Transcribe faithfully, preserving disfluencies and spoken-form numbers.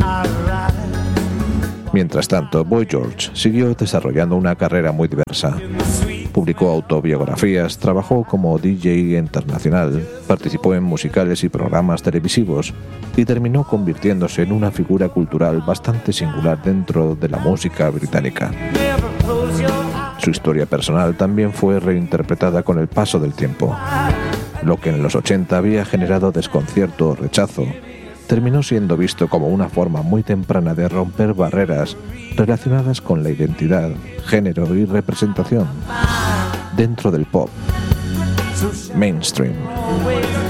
Mientras tanto, Boy George siguió desarrollando una carrera muy diversa. Publicó autobiografías, trabajó como D J internacional, participó en musicales y programas televisivos y terminó convirtiéndose en una figura cultural bastante singular dentro de la música británica. Su historia personal también fue reinterpretada con el paso del tiempo. Lo que en los ochenta había generado desconcierto o rechazo, terminó siendo visto como una forma muy temprana de romper barreras relacionadas con la identidad, género y representación dentro del pop mainstream.